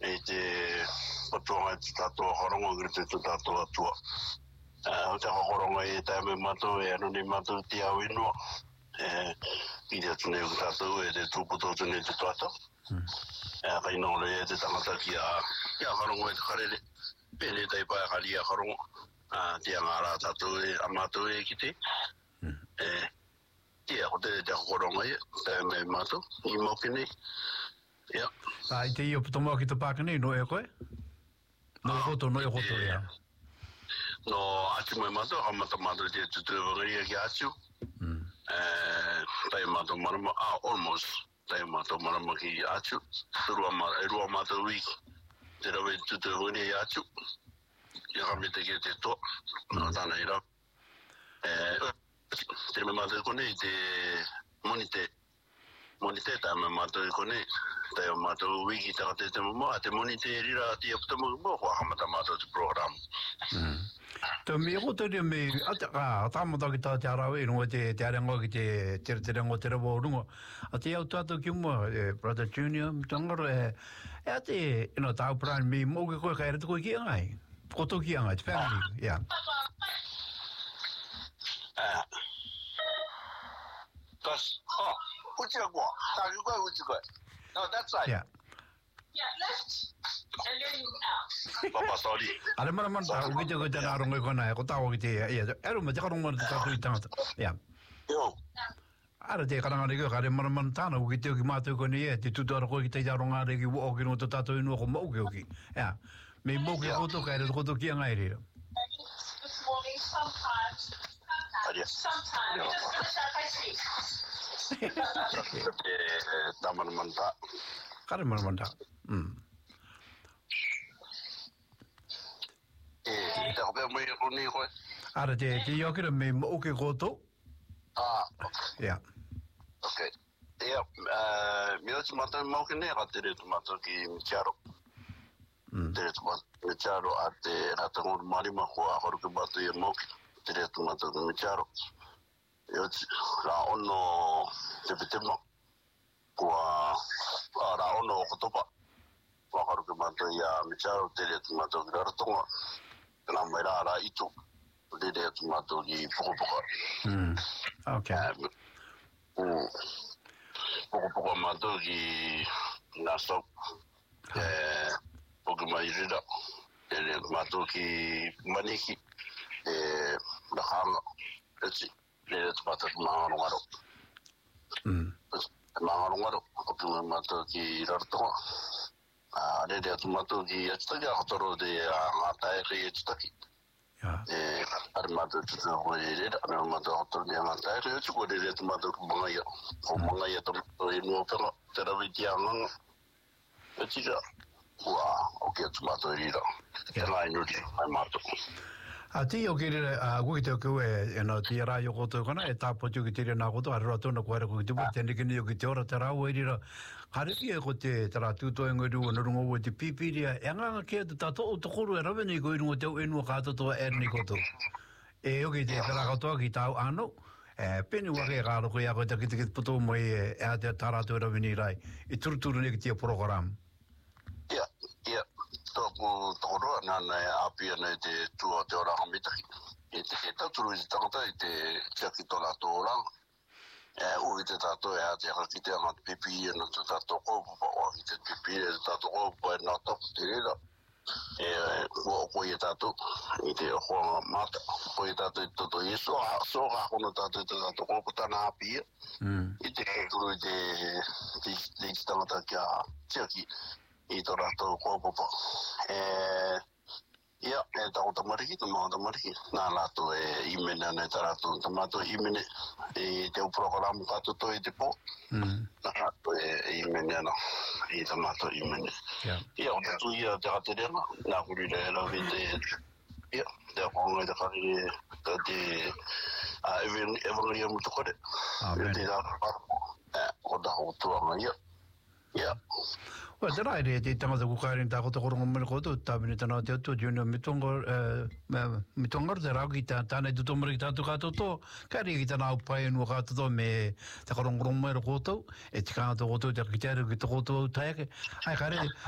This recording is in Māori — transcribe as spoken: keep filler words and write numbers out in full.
e te patua te tatua horongo ngri te tatua tua. O te horongo e te me mato e anu ni mato te au inua. E i te tune u tatua e te tuputo tune te tuata. E kai nore e te tangata ki a kia horongo e te karere. Pene te pai kari a horongo. Te angara tatua e amato e ki te. E tia ko te te horongo e te me mato i mokene. Ja. Ah, te io puto mo ki te pakane no e koe? No e koto, no e koto ea. No, atu mai mato, ha mata mato te tutu wangaria ki atu. Eh, tai mato marama, ah, almost. Tai mato marama ki atu. Rua mato, rua mato wiki. Te rawe tutu wangaria ki atu. Ia ka me te ke te to. No, tana ira. Eh, te me mato kone i te monite. Monite ta me mato kone. Tai mato wiki ta te te mo te monite rira ti apta mo mo ha mata mato te program. Mm. Te me ko te me ata ka ta mo ta ki ta te arawe no te te arengo ki te te te rengo te ro rungo. Ate au tato ki mo brother junior tangor e e ate no ta pran me mo ko ka re ko ki ai. Ko to ki ai family yeah. Ah. Kas oh, uchi ko. Ta ko uchi ko. No, that's right. Yeah. Yeah, left and then out. Papa sorry. Ale mana mana ta uki te ko te na rongo ko na ko ta o ki te ia. Ero me te rongo ta tu tanga. Yeah. Yo. Ara te karanga ni ko kare mana mana ta no uki te ki matu ko ni e te tu ko ki te ronga re ki o ki no ta ta no ko mo ki. Yeah. Me mo ki ko to ka re ko to ki ngai re. This morning, sometimes, sometimes, sometimes, just gonna start by sleep. Eh, taman manta. Kare mana mana. Mm. Eh, te hope mai ko ni ko. Ara te te yo ki me mo ki ko to. Ah, Yeah. okay. Yeah, eh, mi o mata mo ki ne ka te re mata ki micharo. Mm. Te re mata micharo ate rata ngor mari ma ko a ko ke batu ye mo ki. Te re mata micharo. Yo la ono te petema. Kua ara ono ko topa. Wa ko ke batu ya micharo te re mata ki ratonga. Kana mai ra itu. Te re mata ki poko poko. Mm. Okay. Mm. Poko poko mata ki naso. Eh, poko mai rida. Te re mata ki maniki. Eh, la hanga. Eti. Le mata ma ngaro. Mm. Ma ngaro ko tu mata ki ratonga. Ah, le de mata ki atstaki hatoro de ngata e ki atstaki. Yeah. Eh, armado tu ko le de armado hatoro de ngata e ki ko le de mata ko mangaya. Ko mangaya to e no pela te ra vitia ngang. Eti ja. Wa, okay, tu mata rira. Ke lai no di ai mata. A ti o kire a ku te ku e no ti ra yo ko to kana e ta po tu ki te na ko to ara to no ko ara ku te po te ni ki ni ki te ora te ra o ri ra kare ki e ko te tra tu to ngo ru no ru ngo te pipi ria e nga ke te ta to to ko ru ra ni ko ru te e no ka to to e ni ko to e o ki te ra ka to ki ta ano e peni wa ke ga ro ko ya ko te ki te po to mo e a te tra to ra ni rai i tur tur ni ki te program Yeah, yeah. Toko toro na na apia na te tua te ora mitaki. E te te turu i tangata i te tiaki tola tora. E ui te tato e a te haki te anga pipi e na te tato kopo pa o ki te pipi e te tato kopo e na tapu te rera. E ua ko i tato i te hoa mata. Ko i tato i toto i so so ka kono tato i te tato kopo tana apia. I te kuru i te te tangata kia tiaki. I tō rātou kōpopo. E, ia, e tau tamariki, tā mga tamariki. Nā rātou e imene ane tā rātou tamato imene. E te uprogramu kātou tō e te pō. Nā rātou e imene ana. I tamato imene. Ia, o te tū ia te haterenga. Nā kuri re rawi te... Ia, te akonga i te kari te te... Evangelia mutukore. Amen. Te rātou. E, o ta hautuanga ia. Yeah. Well, te rai re te tangata ku kārin tā kota korongo mene koto tāpini tana te atu junior mitongor mitongor te rau ki tā tānei tutomari ki tātu kātou tō kāri ki tāna au pai nua kātou tō me te korongo mene koto e te kātou koto te ki tēru ki te koto au taeke ai kāre